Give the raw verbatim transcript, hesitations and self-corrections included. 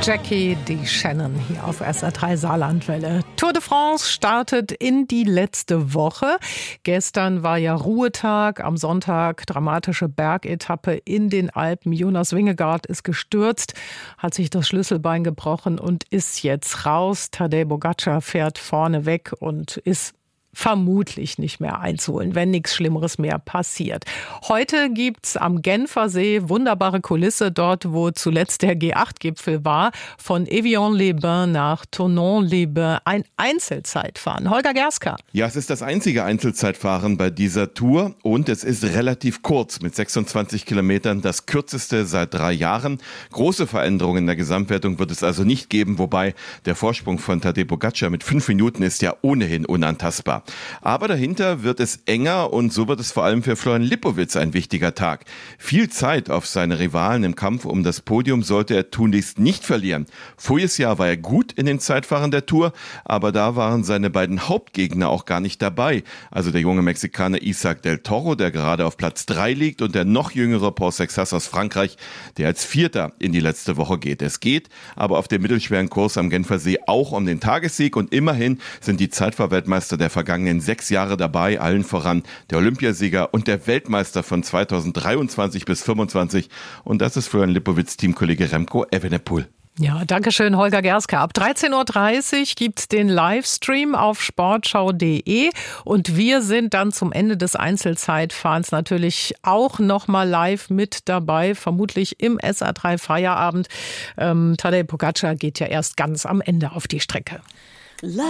Jackie D. Shannon hier auf S R drei Saarlandwelle. Tour de France startet in die letzte Woche. Gestern war ja Ruhetag, am Sonntag dramatische Bergetappe in den Alpen. Jonas Vingegaard ist gestürzt, hat sich das Schlüsselbein gebrochen und ist jetzt raus. Tadej Pogačar fährt vorne weg und ist vermutlich nicht mehr einzuholen, wenn nichts Schlimmeres mehr passiert. Heute gibt's am Genfersee wunderbare Kulisse, dort wo zuletzt der G acht Gipfel war, von Evian-les-Bains nach Thonon-les-Bains, ein Einzelzeitfahren. Holger Gerska. Ja, es ist das einzige Einzelzeitfahren bei dieser Tour und es ist relativ kurz mit sechsundzwanzig Kilometern, das kürzeste seit drei Jahren. Große Veränderungen in der Gesamtwertung wird es also nicht geben, wobei der Vorsprung von Tadej Pogačar mit fünf Minuten ist ja ohnehin unantastbar. Aber dahinter wird es enger und so wird es vor allem für Florian Lipowitz ein wichtiger Tag. Viel Zeit auf seine Rivalen im Kampf um das Podium sollte er tunlichst nicht verlieren. Voriges Jahr war er gut in den Zeitfahren der Tour, aber da waren seine beiden Hauptgegner auch gar nicht dabei. Also der junge Mexikaner Isaac del Toro, der gerade auf Platz drei liegt, und der noch jüngere Paul Sexas aus Frankreich, der als Vierter in die letzte Woche geht. Es geht aber auf dem mittelschweren Kurs am Genfersee auch um den Tagessieg und immerhin sind die Zeitfahrweltmeister der vergangenen sechs Jahre dabei, allen voran der Olympiasieger und der Weltmeister von zweitausenddreiundzwanzig bis fünfundzwanzig. Und das ist für Florian Lipowitz Teamkollege Remco Evenepoel. Ja, danke schön, Holger Gerska. Ab dreizehn Uhr dreißig gibt's den Livestream auf sportschau punkt de und wir sind dann zum Ende des Einzelzeitfahrens natürlich auch nochmal live mit dabei, vermutlich im S R drei Feierabend. Ähm, Tadej Pogačar geht ja erst ganz am Ende auf die Strecke.